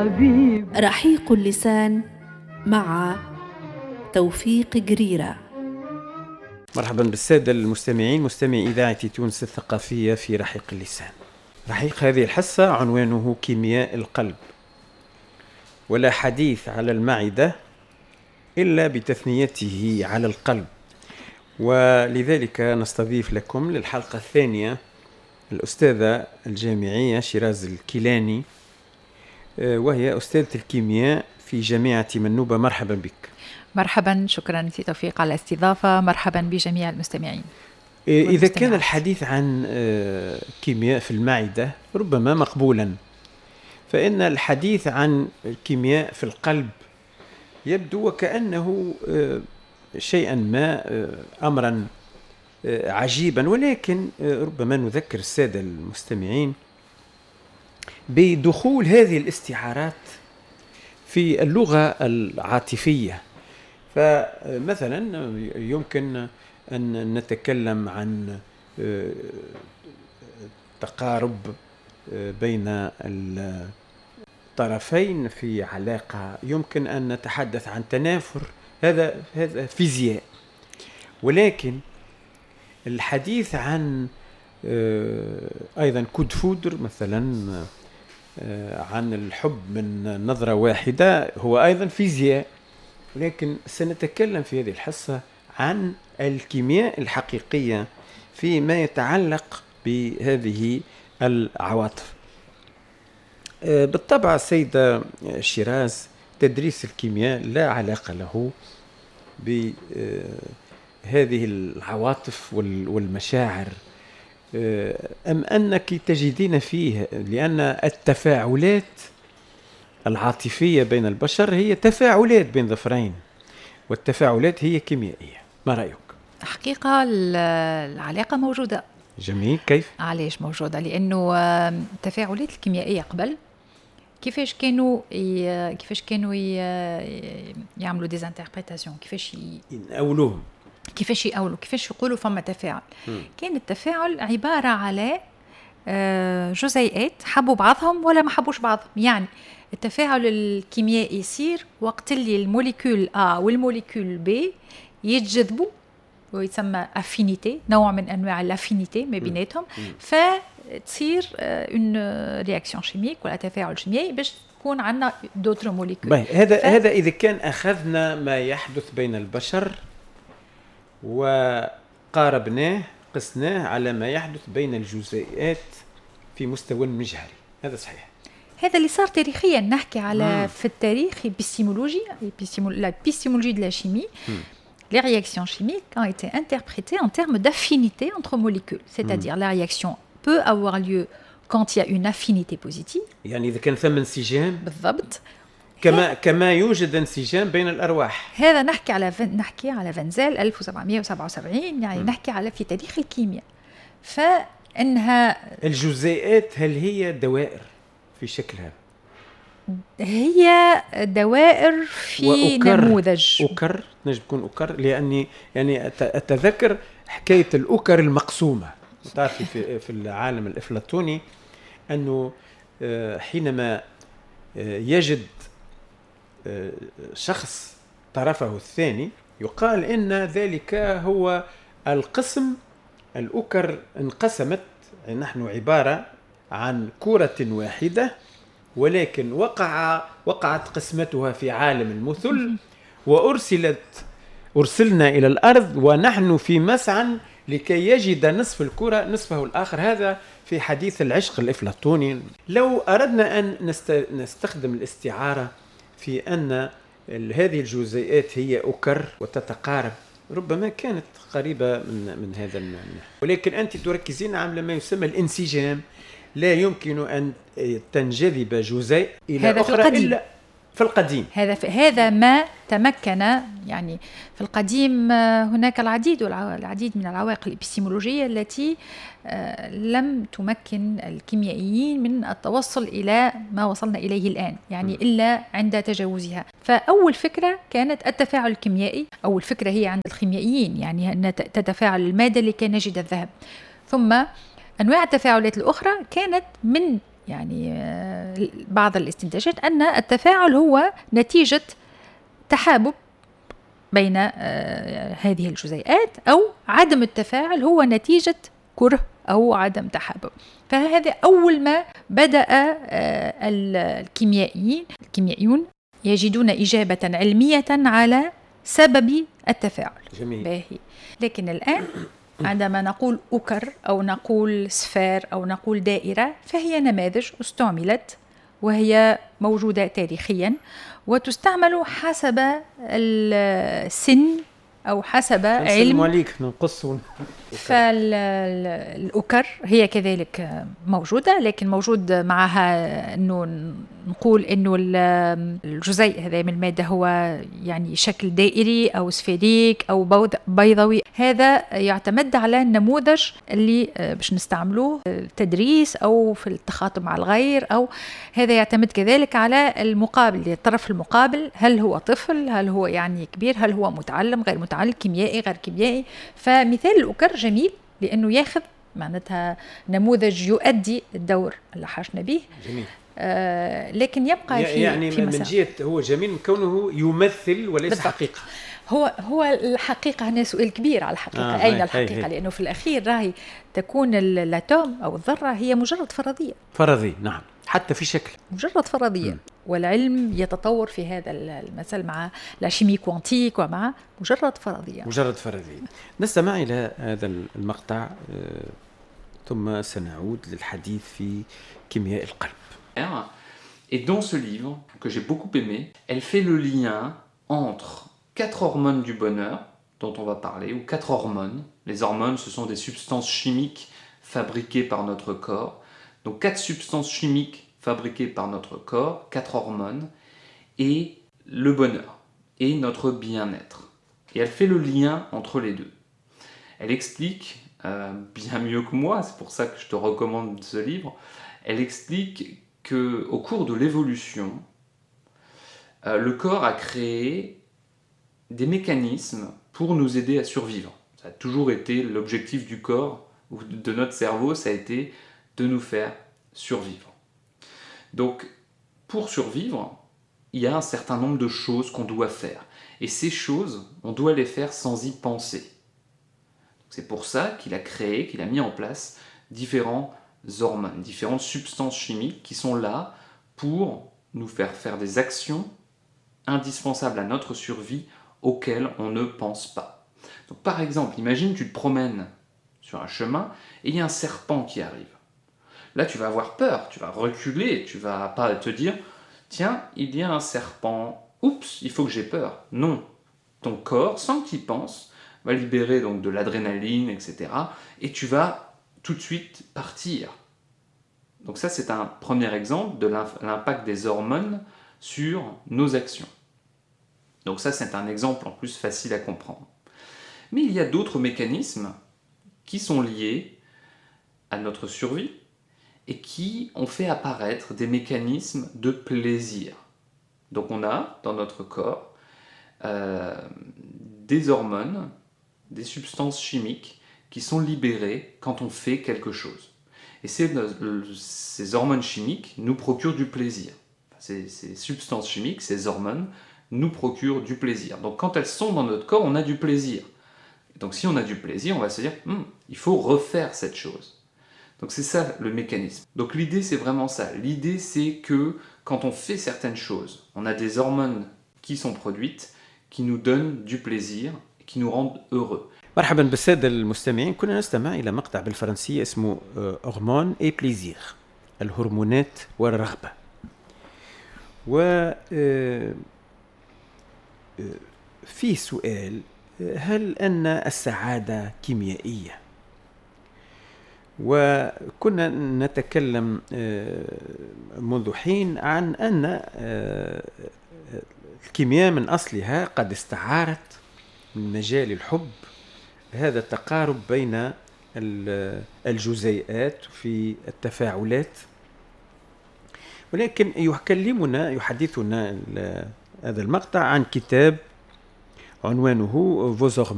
حبيب. رحيق اللسان مع توفيق جريرة. مرحبا بالسادة المستمعين، مستمعي إذاعة تونس الثقافية في رحيق اللسان. رحيق هذه الحصة عنوانه كيمياء القلب، ولا حديث على المعدة إلا بتثنيته على القلب. ولذلك نستضيف لكم للحلقة الثانية الأستاذة الجامعية شيراز الكيلاني، وهي أستاذة الكيمياء في جامعة منوبة. مرحبا بك. مرحبا، شكرا سي توفيق على الاستضافة. مرحبا بجميع المستمعين. إذا كان الحديث عن كيمياء في المعدة ربما مقبولا، فإن الحديث عن كيمياء في القلب يبدو وكأنه شيئا ما أمرا عجيبا، ولكن ربما نذكر السادة المستمعين بدخول هذه الاستعارات في اللغة العاطفية. فمثلا يمكن أن نتكلم عن تقارب بين الطرفين في علاقة، يمكن أن نتحدث عن تنافر، هذا فيزياء. ولكن الحديث عن أيضا كود فودر مثلا، عن الحب من نظرة واحدة، هو أيضا فيزياء. ولكن سنتكلم في هذه الحصة عن الكيمياء الحقيقية فيما يتعلق بهذه العواطف. بالطبع السيدة شيراز، تدريس الكيمياء لا علاقة له بهذه العواطف والمشاعر، أم أنك تجدين فيه، لأن التفاعلات العاطفية بين البشر هي تفاعلات بين ظفرين، والتفاعلات هي كيميائية. ما رأيك؟ حقيقة العلاقة موجودة. جميل. كيف؟ علاش موجودة؟ لأنه التفاعلات الكيميائية قبل كيفاش كانوا يعملوا ديزانتربريتاسيون، كيفاش يأولوا، كيفاش يقولوا فما تفاعل. كان التفاعل عبارة على جزيئات حبوا بعضهم ولا ما حبوش بعضهم. يعني التفاعل الكيميائي يصير وقت اللي الموليكول A والموليكول B يتجذبوا، ويتسمى افينيتي، نوع من انواع الافينيتي ما بيناتهم، فتصير اون رياكسيون شيميك ولا تفاعل كيميائي باش تكون عندنا دوتر موليكول. هذا اذا كان اخذنا ما يحدث بين البشر وقاربناه، قسناه على ما يحدث بين الجزيئات في مستوى مجهري، هذا صحيح. هذا اللي صار تاريخيا. نحكي على في التاريخ البيستيمولوجي، لا بيستيمولوجي de la chimie. Les réactions chimiques ont été interprétées en termes d'affinité entre molécules. C'est-à-dire la réaction peut avoir lieu quand il y a une affinité positive. يعني إذا كان ثم انسجام. بالضبط. كما يوجد انسجام بين الأرواح. هذا نحكي على فنزال 1777، يعني نحكي على في تاريخ الكيمياء. فإنها الجزيئات هل هي دوائر في شكلها؟ هي دوائر في نموذج أكر، نجم تكون أكر، لأني يعني أتذكر حكاية الأكر المقسومة. تعرفي في العالم الأفلاطوني أنه حينما يجد شخص طرفه الثاني يقال إن ذلك هو القسم. الأكر انقسمت، يعني نحن عبارة عن كرة واحدة، ولكن وقعت قسمتها في عالم المثل، وأرسلنا إلى الأرض ونحن في مسعى لكي يجد نصف الكرة نصفه الآخر. هذا في حديث العشق الأفلاطوني. لو أردنا أن نستخدم الاستعارة في أن هذه الجزيئات هي أكر وتتقارب، ربما كانت قريبة من هذا النوع. ولكن أنت تركزين على ما يسمى الانسجام. لا يمكن أن تنجذب جزيء إلى أخرى إلا في القديم. هذا ما تمكن. يعني في القديم هناك العديد من العوائق الإبستيمولوجية التي لم تمكن الكيميائيين من التوصل إلى ما وصلنا إليه الآن، يعني إلا عند تجاوزها. فأول فكرة كانت التفاعل الكيميائي. أول فكرة هي عند الخيميائيين، يعني أن تتفاعل المادة لكي نجد الذهب. ثم أنواع التفاعلات الأخرى كانت من يعني بعض الاستنتاجات أن التفاعل هو نتيجة تحابب بين هذه الجزيئات، أو عدم التفاعل هو نتيجة كره أو عدم تحابب. فهذا أول ما بدأ الكيميائيون يجدون إجابة علمية على سبب التفاعل. جميل. باهي. لكن الآن عندما نقول أكر أو نقول سفير أو نقول دائرة، فهي نماذج استعملت وهي موجودة تاريخيا وتستعمل حسب السن أو حسب علم. عليك نقص. فالأكر هي كذلك موجودة، لكن موجود معها أنه نقول أنه الجزيء هذا من المادة هو يعني شكل دائري أو سفيريك أو بيضوي. هذا يعتمد على النموذج اللي باش نستعملوه في التدريس أو في التخاطب مع الغير، أو هذا يعتمد كذلك على المقابل، الطرف المقابل، هل هو طفل، هل هو يعني كبير، هل هو متعلم غير متعلم، كيميائي غير كيميائي. فمثال الأكر جميل لأنه ياخذ معناتها نموذج يؤدي الدور اللي حاجنا به. جميل. لكن يبقى في يعني في من جهة هو جميل من كونه يمثل وليس بالضبط. حقيقة. هو الحقيقة هنا سؤال كبير على الحقيقة. أين الحقيقة؟ لأنه في الأخير راهي تكون الاتوم أو الذرة هي مجرد فرضية. نعم، حتى في شكل مجرد فرضية. والعلم يتطور في هذا المثل مع الشيمي كوانتيك ومع مجرد فرضية. نستمع إلى هذا المقطع ثم سنعود للحديث في كيمياء القلب. Et dans ce livre, que j'ai beaucoup aimé, elle fait le lien entre 4 hormones du bonheur, dont on va parler, ou 4 hormones. Les hormones, ce sont des substances chimiques fabriquées par notre corps. Donc 4 substances chimiques fabriquées par notre corps, 4 hormones, et le bonheur, et notre bien-être. Et elle fait le lien entre les deux. Elle explique, bien mieux que moi, c'est pour ça que je te recommande ce livre, elle explique qu'au cours de l'évolution, le corps a créé des mécanismes pour nous aider à survivre. Ça a toujours été l'objectif du corps ou de notre cerveau, ça a été de nous faire survivre. Donc, pour survivre, il y a un certain nombre de choses qu'on doit faire. Et ces choses, on doit les faire sans y penser. C'est pour ça qu'il a créé, qu'il a mis en place différents hormones, différentes substances chimiques qui sont là pour nous faire des actions indispensables à notre survie auxquelles on ne pense pas. Donc, par exemple, imagine tu te promènes sur un chemin et il y a un serpent qui arrive. Là, tu vas avoir peur, tu vas reculer, tu vas pas te dire « Tiens, il y a un serpent, oups, il faut que j'ai peur ». Non, ton corps, sans que tu y penses, va libérer donc de l'adrénaline, etc. Et tu vas tout de suite partir. Donc ça, c'est un premier exemple de l'impact des hormones sur nos actions. Donc ça, c'est un exemple en plus facile à comprendre. Mais il y a d'autres mécanismes qui sont liés à notre survie et qui ont fait apparaître des mécanismes de plaisir. Donc on a dans notre corps des hormones, des substances chimiques qui sont libérées quand on fait quelque chose. Et ces hormones chimiques nous procurent du plaisir. Ces substances chimiques, ces hormones, nous procurent du plaisir. Donc quand elles sont dans notre corps, on a du plaisir. Donc si on a du plaisir, on va se dire il faut refaire cette chose. Donc c'est ça le mécanisme. Donc l'idée c'est vraiment ça. L'idée c'est que quand on fait certaines choses, on a des hormones qui sont produites, qui nous donnent du plaisir, qui nous rendent heureux. مرحبا بالسادة المستمعين. كنا نستمع إلى مقطع بالفرنسية اسمه هرمون اي بليزير، الهرمونات والرغبة. و في سؤال، هل أن السعادة كيميائية؟ وكنا نتكلم منذ حين عن أن الكيمياء من أصلها قد استعارت من مجال الحب هذا التقارب بين الجزيئات في التفاعلات، ولكن يحدثنا هذا المقطع عن كتاب عنوانه Vos